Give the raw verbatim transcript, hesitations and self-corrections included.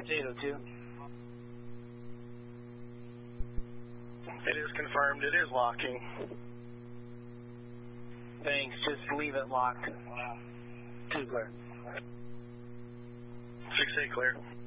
Potato two. It is confirmed. It is locking. Thanks. Just leave it locked. Two clear. six eight clear.